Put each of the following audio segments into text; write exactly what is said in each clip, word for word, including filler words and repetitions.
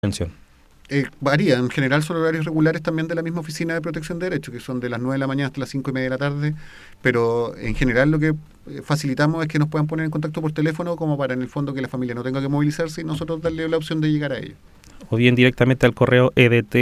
Pensión. Eh, varía, en general son horarios regulares también de la misma Oficina de Protección de Derechos, que son de las nueve de la mañana hasta las cinco y media de la tarde, pero en general lo que eh, facilitamos es que nos puedan poner en contacto por teléfono como para en el fondo que la familia no tenga que movilizarse y nosotros darle la opción de llegar a ellos. O bien directamente al correo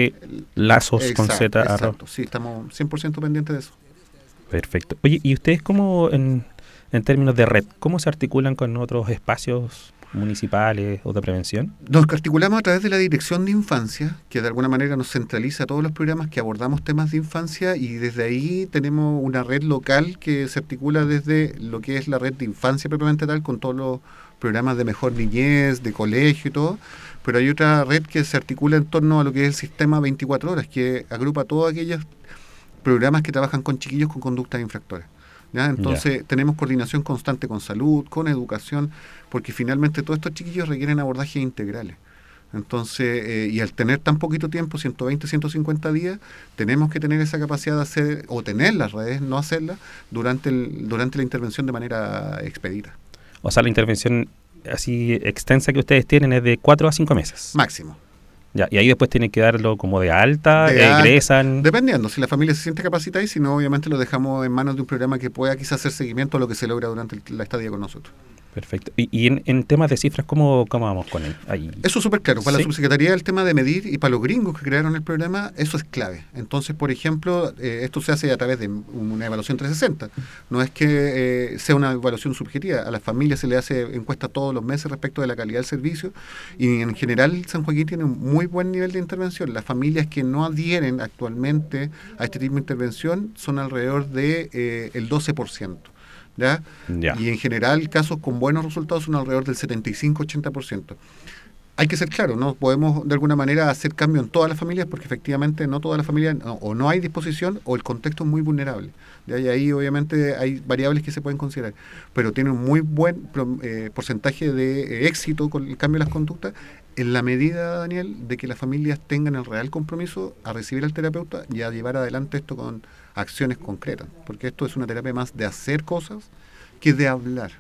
edtlazos Exacto, con z. exacto, arroba. sí, estamos cien por ciento pendientes de eso. Perfecto. Oye, ¿y ustedes cómo, en, en términos de red, cómo se articulan con otros espacios municipales o de prevención? Nos articulamos a través de la Dirección de Infancia, que de alguna manera nos centraliza todos los programas que abordamos temas de infancia, y desde ahí tenemos una red local que se articula desde lo que es la red de infancia propiamente tal, con todos los programas de mejor niñez, de colegio y todo, pero hay otra red que se articula en torno a lo que es el sistema veinticuatro horas, que agrupa todos aquellos programas que trabajan con chiquillos con conductas infractoras. ¿Ya? Entonces, ya. tenemos coordinación constante con salud, con educación, porque finalmente todos estos chiquillos requieren abordajes integrales. Entonces, eh, y al tener tan poquito tiempo, ciento veinte, ciento cincuenta días, tenemos que tener esa capacidad de hacer, o tener las redes, no hacerlas, durante, el, durante la intervención de manera expedita. O sea, la intervención así extensa que ustedes tienen es de cuatro a cinco meses. Máximo. Ya, y ahí después tienen que darlo como de alta, de egresan. Alta, dependiendo, si la familia se siente capacitada y si no, obviamente lo dejamos en manos de un programa que pueda quizás hacer seguimiento a lo que se logra durante la estadía con nosotros. Perfecto. Y, y en, en temas de cifras, ¿cómo, cómo vamos con él? Ahí. Eso es súper claro. Para ¿Sí? la subsecretaría el tema de medir y para los gringos que crearon el programa, eso es clave. Entonces, por ejemplo, eh, esto se hace a través de una evaluación trescientos sesenta. No es que eh, sea una evaluación subjetiva. A las familias se le hace encuesta todos los meses respecto de la calidad del servicio y en general San Joaquín tiene un muy buen nivel de intervención. Las familias que no adhieren actualmente a este tipo de intervención son alrededor de eh, el doce por ciento. ¿Ya? Ya. Y en general casos con buenos resultados son alrededor del setenta y cinco a ochenta por ciento. Hay que ser claro, no podemos de alguna manera hacer cambio en todas las familias porque efectivamente no todas las familias no, o no hay disposición o el contexto es muy vulnerable. ¿Ya? Y ahí obviamente hay variables que se pueden considerar, pero tiene un muy buen eh, porcentaje de eh, éxito con el cambio de las conductas en la medida, Daniel, de que las familias tengan el real compromiso a recibir al terapeuta y a llevar adelante esto con acciones concretas, porque esto es una terapia más de hacer cosas que de hablar.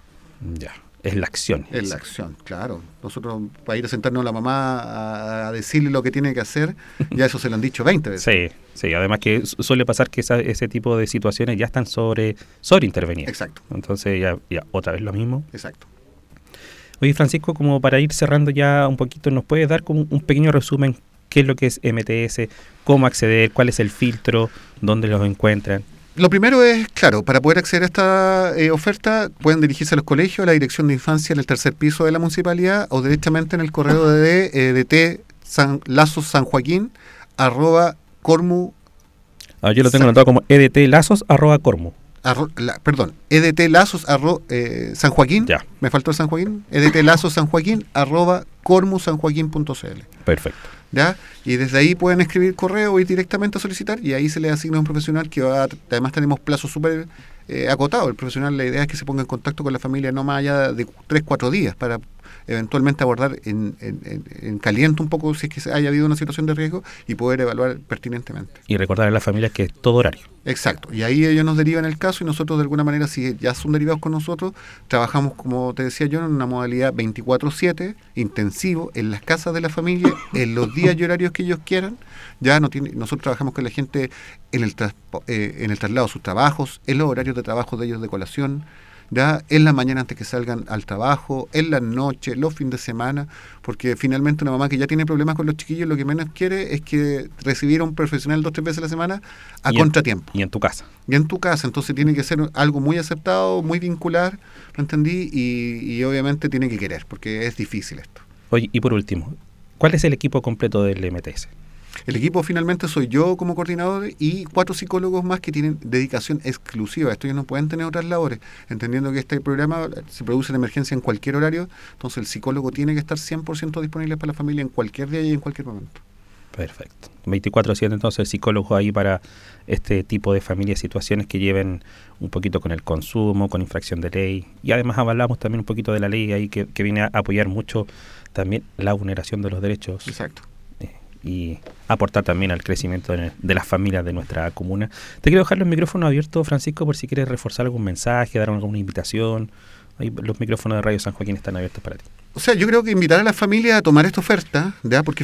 Ya, es la acción. Es la acción, claro. Nosotros, para ir a sentarnos a la mamá a, a decirle lo que tiene que hacer, ya eso se lo han dicho veinte veces. Sí, sí, además que suele pasar que esa, ese tipo de situaciones ya están sobre, sobre intervenidas. Exacto. Entonces ya, ya otra vez lo mismo. Exacto. Oye, Francisco, como para ir cerrando ya un poquito, ¿nos puedes dar como un pequeño resumen? ¿Qué es lo que es M T S? ¿Cómo acceder? ¿Cuál es el filtro? ¿Dónde los encuentran? Lo primero es, claro, para poder acceder a esta eh, oferta pueden dirigirse a los colegios, a la Dirección de Infancia en el tercer piso de la municipalidad o directamente en el correo de eh, D T San, Lazos San Joaquín arroba cormu. Ah, yo lo tengo anotado como edtlazos arroba cormu. Arro, la, perdón, edtlazos arro, eh, San Joaquín, ya. Me faltó el San Joaquín, edtlazos San Joaquín arroba cormusanjoaquín punto c l. Perfecto. ¿Ya? Y desde ahí pueden escribir correo o ir directamente a solicitar y ahí se les asigna un profesional que va a, además tenemos plazos súper eh, acotados. El profesional, la idea es que se ponga en contacto con la familia no más allá de tres, cuatro días para eventualmente abordar en, en, en, en caliente un poco si es que haya habido una situación de riesgo y poder evaluar pertinentemente. Y recordar a las familias que es todo horario. Exacto, y ahí ellos nos derivan el caso y nosotros de alguna manera, si ya son derivados con nosotros, trabajamos, como te decía yo, en una modalidad veinticuatro siete, intensivo, en las casas de la familia, en los días y horarios que ellos quieran. Ya no tiene, nosotros trabajamos con la gente en el, tras, eh, en el traslado de sus trabajos, en los horarios de trabajo de ellos de colación, ya en la mañana antes que salgan al trabajo, en la noche, los fines de semana, porque finalmente una mamá que ya tiene problemas con los chiquillos lo que menos quiere es que recibir a un profesional dos o tres veces a la semana a y contratiempo. En, y en tu casa. Y en tu casa, entonces tiene que ser algo muy aceptado, muy vincular, ¿lo entendí? Y, y obviamente tiene que querer, porque es difícil esto. Oye, y por último, ¿cuál es el equipo completo del M T S? El equipo finalmente soy yo como coordinador y cuatro psicólogos más que tienen dedicación exclusiva. Esto ellos no pueden tener otras labores, entendiendo que este programa se produce en emergencia en cualquier horario, entonces el psicólogo tiene que estar cien por ciento disponible para la familia en cualquier día y en cualquier momento. Perfecto. veinticuatro siete entonces el psicólogo ahí para este tipo de familias, situaciones que lleven un poquito con el consumo, con infracción de ley. Y además hablamos también un poquito de la ley ahí que, que viene a apoyar mucho también la vulneración de los derechos. Exacto. Y aportar también al crecimiento de, de las familias de nuestra comuna. Te quiero dejar los micrófonos abiertos, Francisco, por si quieres reforzar algún mensaje, dar alguna invitación. Ahí los micrófonos de Radio San Joaquín están abiertos para ti. O sea, yo creo que invitar a la familia a tomar esta oferta, ¿ya? Porque